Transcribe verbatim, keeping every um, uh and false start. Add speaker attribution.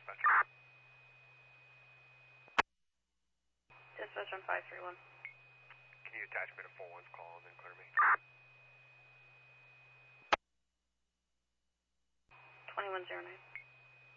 Speaker 1: dispatcher.
Speaker 2: Dispatch on five three one.
Speaker 1: Can you attach me to four one's call and then clear me?
Speaker 2: twenty-one oh nine.